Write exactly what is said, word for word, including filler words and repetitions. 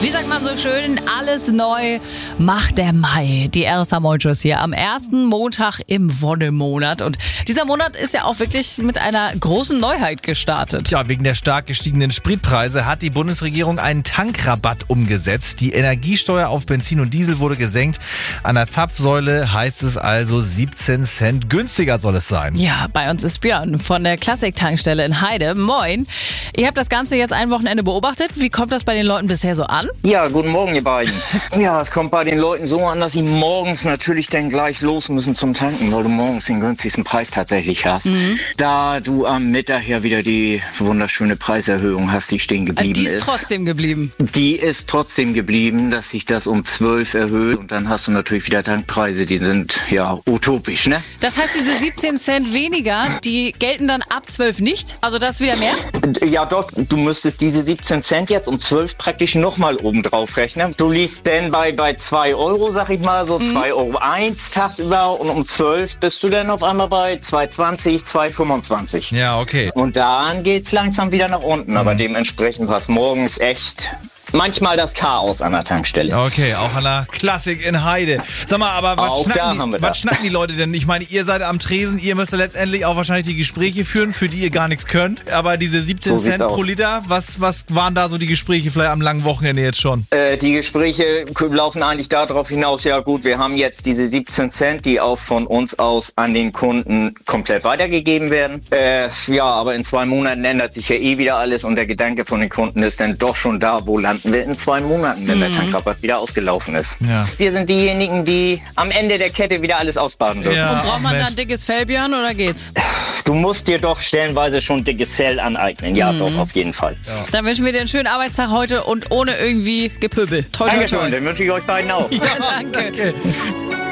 Wie sagt man so schön, alles neu macht der Mai. Die Ersa Montschus hier am ersten Montag im Wonnemonat. Und dieser Monat ist ja auch wirklich mit einer großen Neuheit gestartet. Ja, wegen der stark gestiegenen Spritpreise hat die Bundesregierung einen Tankrabatt umgesetzt. Die Energiesteuer auf Benzin und Diesel wurde gesenkt. An der Zapfsäule heißt es also siebzehn Cent günstiger soll es sein. Ja, bei uns ist Björn von der Klassik-Tankstelle in Heide. Moin. Ihr habt das Ganze jetzt ein Wochenende beobachtet. Wie kommt das bei den Leuten bisher so an? Ja, guten Morgen, ihr beiden. Ja, es kommt bei den Leuten so an, dass sie morgens natürlich dann gleich los müssen zum Tanken, weil du morgens den günstigsten Preis tatsächlich hast. Mhm. Da du am Mittag ja wieder die wunderschöne Preiserhöhung hast, die stehen geblieben die ist. Die ist. trotzdem geblieben. Die ist trotzdem geblieben, dass sich das um zwölf erhöht. Und dann hast du natürlich wieder Tankpreise, die sind ja utopisch, ne? Das heißt, diese siebzehn Cent weniger, die gelten dann ab zwölf nicht? Also das wieder mehr? Ja doch, du müsstest diese siebzehn Cent jetzt um zwölf praktisch nochmal oben drauf rechnen. Du liegst dann bei, bei zwei Euro, sag ich mal, so mhm. zwei Euro eins tagsüber und um zwölf bist du dann auf einmal bei zwei zwanzig, zwei fünfundzwanzig. Ja, okay. Und dann geht's langsam wieder nach unten, mhm. aber dementsprechend war es morgens echt manchmal das Chaos an der Tankstelle. Okay, auch an der Klassik in Heide. Sag mal, aber was, schnacken die, was schnacken die Leute denn? Ich meine, ihr seid am Tresen, ihr müsst ja letztendlich auch wahrscheinlich die Gespräche führen, für die ihr gar nichts könnt. Aber diese siebzehn Cent pro Liter, was, was waren da so die Gespräche vielleicht am langen Wochenende jetzt schon? Äh, die Gespräche laufen eigentlich darauf hinaus, ja gut, wir haben jetzt diese siebzehn Cent, die auch von uns aus an den Kunden komplett weitergegeben werden. Äh, ja, aber in zwei Monaten ändert sich ja eh wieder alles und der Gedanke von den Kunden ist dann doch schon da, wo landen wir in zwei Monaten, wenn mhm. der Tankrabatt wieder ausgelaufen ist. Ja. Wir sind diejenigen, die am Ende der Kette wieder alles ausbaden dürfen. Ja, und braucht man da ein dickes Fell, Björn, oder geht's? Du musst dir doch stellenweise schon dickes Fell aneignen. Ja, mhm. doch, auf jeden Fall. Ja. Dann wünschen wir dir einen schönen Arbeitstag heute und ohne irgendwie Gepöbel. Toi, toi, toi. Dankeschön, dann wünsche ich euch beiden auch. Ja, danke. danke.